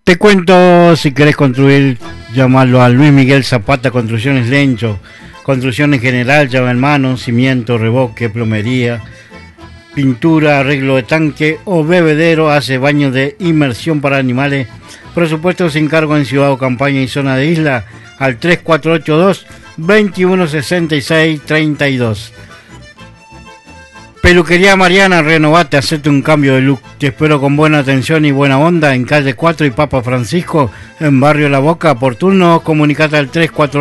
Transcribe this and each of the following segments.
Te cuento, si querés construir, llamarlo a Luis Miguel Zapata Construcciones Lencho. Construcción en general, llave en mano, cimiento, revoque, plomería, pintura, arreglo de tanque o bebedero, hace baños de inmersión para animales. Presupuesto sin cargo en ciudad o campaña y zona de isla al 3482-2166-32. Peluquería Mariana, renovate, hacete un cambio de look. Te espero con buena atención y buena onda en calle 4 y Papa Francisco, en barrio La Boca. Por turno, comunicate al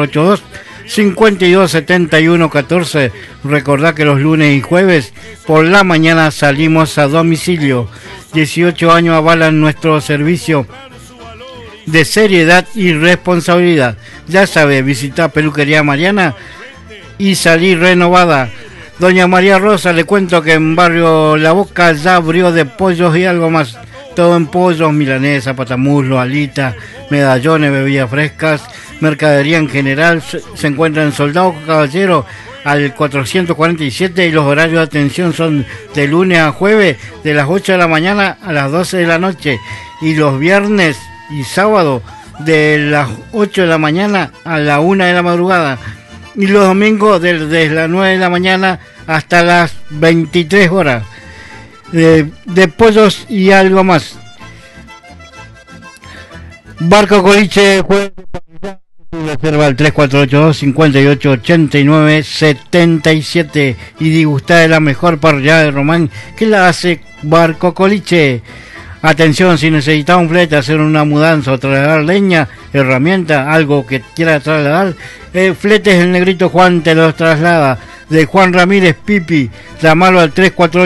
3482-527114. Recordá que los lunes y jueves por la mañana salimos a domicilio. 18 años avalan nuestro servicio de seriedad y responsabilidad. Ya sabes, visita Peluquería Mariana y salir renovada. Doña María Rosa, le cuento que en barrio La Boca ya abrió de pollos y algo más. Todo en pollos, milanesa, patamuslo, alitas, medallones, bebidas frescas, mercadería en general. Se encuentra en Soldado Caballero al 447 y los horarios de atención son de lunes a jueves de las 8 de la mañana a las 12 de la noche y los viernes y sábado de las 8 de la mañana a la 1 de la madrugada. Y los domingos desde las 9 de la mañana hasta las 23 horas. De pollos y algo más. Barco Coliche, reserva al 3482-5889-77 y disgustá de la mejor parrillada de Román que la hace Barco Coliche. Atención, si necesitas un flete, hacer una mudanza o trasladar leña, herramienta, algo que quiera trasladar, Fletes el Negrito Juan te los traslada. De Juan Ramírez Pipi, llamalo al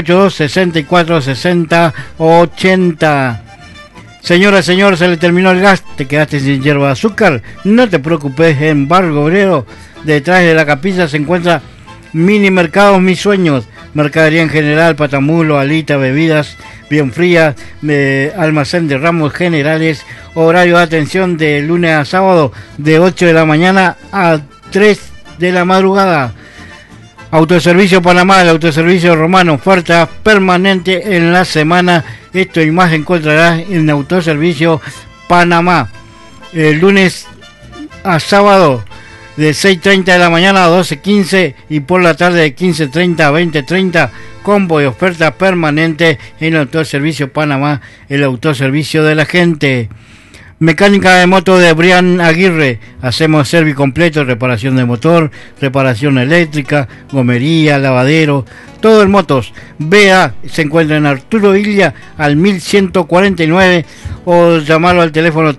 3482-646080. Señora, señor, se le terminó el gas, te quedaste sin hierba de azúcar, no te preocupes, en Barrio Obrero, detrás de la capilla se encuentra Mini Mercados Mis Sueños, mercadería en general, patamulo, alita, bebidas bien frías, almacén de ramos generales, horario de atención de lunes a sábado de 8 de la mañana a 3 de la madrugada. Autoservicio Panamá, el autoservicio Romano, oferta permanente en la semana. Esto y más encontrarás en Autoservicio Panamá. El lunes a sábado de 6:30 de la mañana a 12:15 y por la tarde de 15:30 a 20:30. Combo y oferta permanente en el Autoservicio Panamá, el autoservicio de la gente. Mecánica de moto de Brian Aguirre. Hacemos servicio completo, reparación de motor, reparación eléctrica, gomería, lavadero, todo en motos. BA se encuentra en Arturo Illa al 1149 o llamarlo al teléfono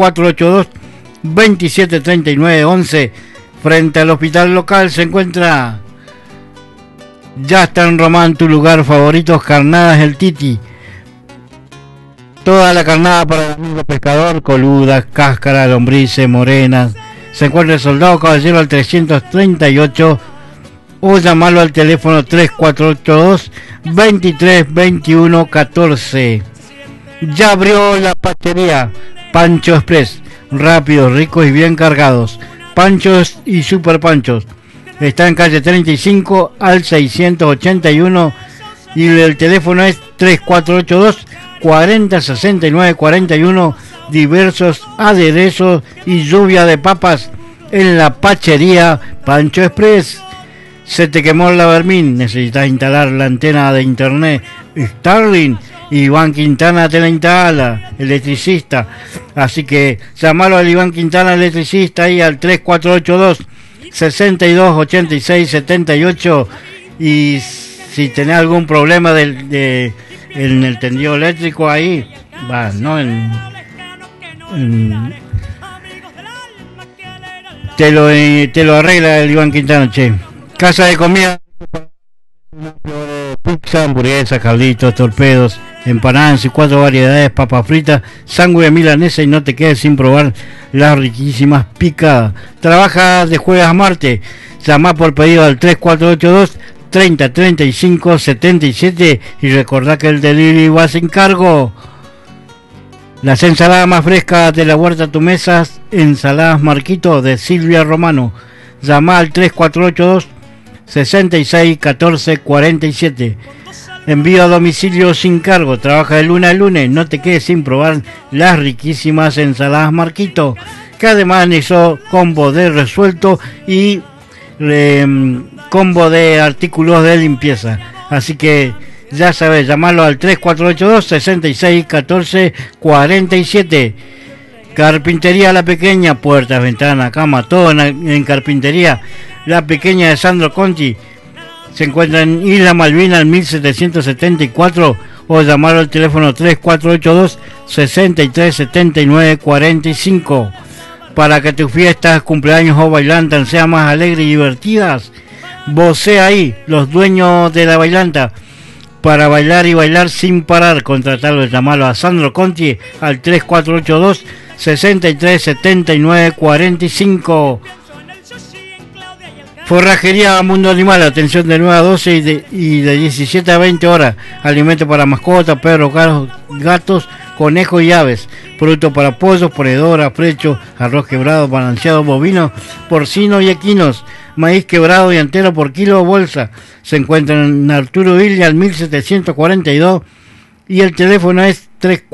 3482-273911. Frente al hospital local se encuentra. Ya está en Román, tu lugar favorito, Carnadas El Titi. Toda la carnada para el amigo pescador, coludas, cáscaras, lombrices, morenas. Se encuentra el Soldado Caballero al 338 o llamarlo al teléfono 3482-232114. Ya abrió la pastería Pancho Express, rápidos, ricos y bien cargados. Panchos y super panchos. Está en calle 35 al 681 y el teléfono es 3482-406941. Diversos aderezos y lluvia de papas en la pachería Pancho Express. Se te quemó la Vermín, necesitas instalar la antena de internet Starlink, Iván Quintana te la instala, electricista. Así que llamalo al Iván Quintana, electricista, ahí al 3482-628678. Y si tenés algún problema en el tendido eléctrico, ahí va, no te lo arregla el Iván Quintana, che. Casa de comida, pizza, hamburguesas, calditos, torpedos, empanadas y 4 variedades, papas fritas, sándwich milanesa, y no te quedes sin probar las riquísimas picadas. Trabaja de jueves a martes. Llama por pedido al 3482-3035-77 y recordá que el delivery va sin cargo. Las ensaladas más frescas de la huerta a tu mesa, ensaladas Marquito de Silvia Romano. Llama al 3482-661447. Envío a domicilio sin cargo. Trabaja de lunes a lunes. No te quedes sin probar las riquísimas ensaladas Marquito, que además anexó combo de resuelto y combo de artículos de limpieza. Así que ya sabes, llamarlo al 3482-6614-47. Carpintería La Pequeña, puertas, ventanas, cama, todo en carpintería La Pequeña de Sandro Conti. Se encuentra en Isla Malvina, en 1774, o llamarlo al teléfono 3482-6379-45. Para que tus fiestas, cumpleaños o bailantas sean más alegres y divertidas, vocé ahí, los dueños de la bailanta, para bailar y bailar sin parar. Contratarlo, llamarlo a Sandro Conti al 3482-6379-45. Forrajería Mundo Animal, atención de 9 a 12 y de 17 a 20 horas. Alimentos para mascotas, perros, gatos, conejos y aves. Productos para pollos, ponedoras, flechos, arroz quebrado, balanceado, bovino, porcino y equinos. Maíz quebrado y entero por kilo o bolsa. Se encuentra en Arturo Villa, al 1742. Y el teléfono es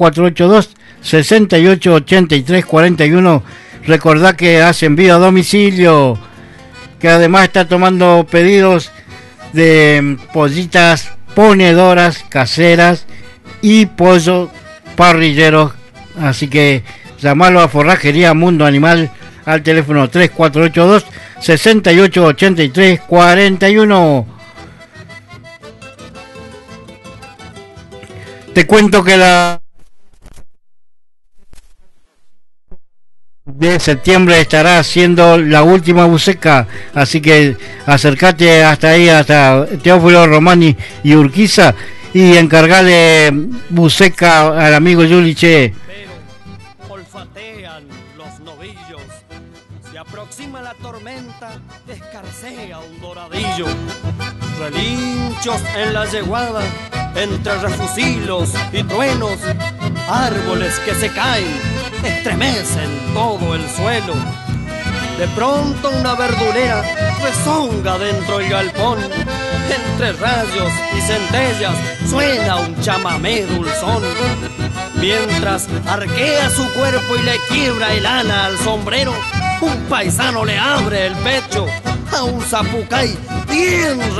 3482-688341. Recordá que hace envío a domicilio, que además está tomando pedidos de pollitas ponedoras caseras y pollo parrilleros. Así que llamalo a Forrajería Mundo Animal al teléfono 3482-688341. Te cuento que la de septiembre estará haciendo la última buceca, así que acércate hasta ahí, hasta Teófilo Romani y Urquiza, y encargale buceca al amigo Yuliche. Olfatean los novillos, se aproxima la tormenta, escarcea un doradillo, relinchos en la yeguada, entre refusilos y truenos, árboles que se caen, estremecen todo el suelo. De pronto una verdulera rezonga dentro del galpón, entre rayos y centellas suena un chamamé dulzón, mientras arquea su cuerpo y le quiebra el ala al sombrero. Un paisano le abre el pecho a un zapucay bien